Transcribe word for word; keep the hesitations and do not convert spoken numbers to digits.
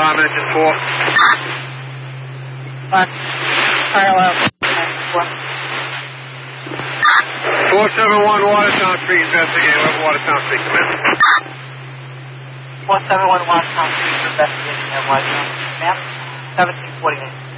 alarm engine four. One. Parallel. Four. four seven one Watertown Street, investigate. Whatever Watertown Street, come in. four seven one Watertown Street, investigation at Watertown. Ma'am, seventeen forty-eight.